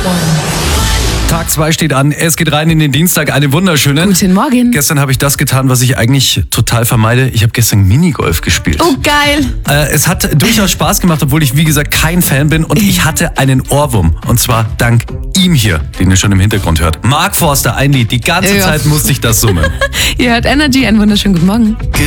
Tag 2 steht an, es geht rein in den Dienstag, einen wunderschönen. Guten Morgen. Gestern habe ich das getan, was ich eigentlich total vermeide. Ich habe gestern Minigolf gespielt. Oh, geil. Es hat durchaus Spaß gemacht, obwohl ich, wie gesagt, kein Fan bin. Und ich hatte einen Ohrwurm. Und zwar dank ihm hier, den ihr schon im Hintergrund hört. Mark Forster, ein Lied. Die ganze Zeit musste ich das summen. Ihr hört Energy, einen wunderschönen guten Morgen.